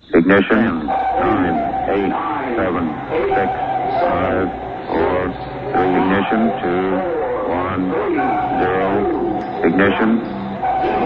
Ignition. 10, 9, 8, 7, 6, 5, 4, 3. Ignition. 2, 1, 0. Ignition.